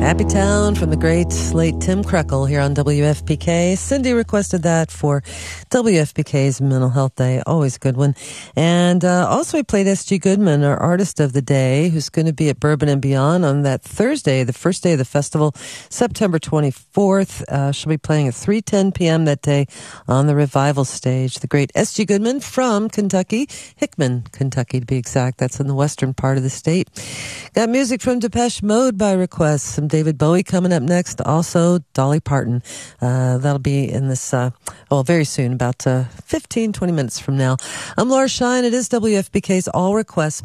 Happy Town from the great late Tim Krekel here on WFPK. Cindy requested that for WFPK's Mental Health Day. Always a good one. And also we played S.G. Goodman, our artist of the day, who's going to be at Bourbon and Beyond on that Thursday, the first day of the festival, September 24th. She'll be playing at 3:10 p.m. that day on the Revival stage. The great S.G. Goodman from Kentucky, Hickman, Kentucky to be exact. That's in the western part of the state. Got music from Depeche Mode by request. Some David Bowie coming up next. Also, Dolly Parton. That'll be in this, very soon, about 15, 20 minutes from now. I'm Laura Shine. It is WFPK's All Requests.